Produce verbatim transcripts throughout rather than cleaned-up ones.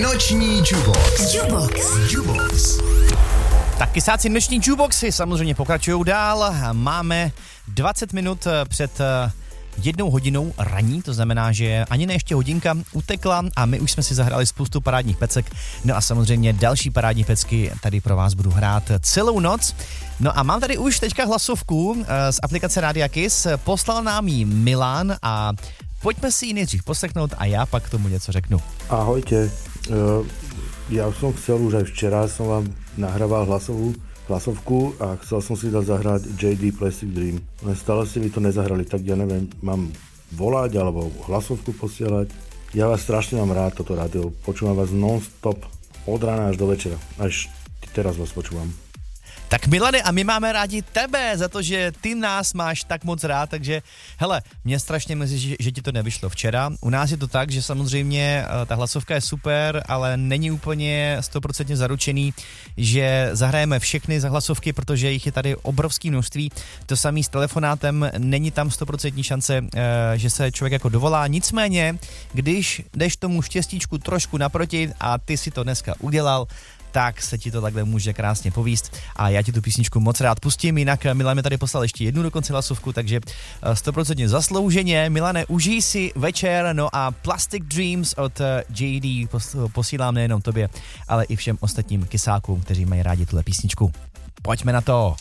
Noční Jukebox. Jukebox. Jukebox. Tak kysáci noční jukeboxy samozřejmě pokračují dál. Máme dvacet minut před jednou hodinou raní, to znamená, že ani ne ještě hodinka utekla a my už jsme si zahráli spoustu parádních pecek. No a samozřejmě další parádní pecky tady pro vás budu hrát celou noc. No a mám tady už teďka hlasovku z aplikace Rádia Kiss. Poslal nám ji Milan a pojďme si ji nejdřív poslechnout a já pak k tomu něco řeknu. Ahojte, ja som chcel už aj včera, som vám nahrával hlasovú hlasovku a chcel som si dať zahrať J D Plastic Dream. Len stále ste mi to nezahrali, tak ja neviem, mám volať alebo hlasovku posielať. Ja vás strašne mám rád, toto rádio. Počúvam vás non-stop od rána až do večera. Až teraz vás počúvam. Tak Milane, a my máme rádi tebe za to, že ty nás máš tak moc rád, takže hele, mě strašně mrzí, že, že ti to nevyšlo včera. U nás je to tak, že samozřejmě ta hlasovka je super, ale není úplně stoprocentně zaručený, že zahrajeme všechny za hlasovky, protože jich je tady obrovský množství. To samý s telefonátem, není tam stoprocentní šance, že se člověk jako dovolá. Nicméně, když jdeš tomu štěstíčku trošku naproti a ty si to dneska udělal, tak se ti to takhle může krásně povíst a já ti tu písničku moc rád pustím, jinak Milan mi tady poslal ještě jednu dokonce hlasovku, takže sto procent zaslouženě. Milane, užij si večer, no a Plastic Dreams od J D posílám nejenom tobě, ale i všem ostatním kysákům, kteří mají rádi tuhle písničku. Pojďme na to.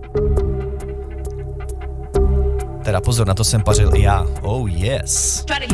Teda pozor, na to jsem pařil i já. Oh yes.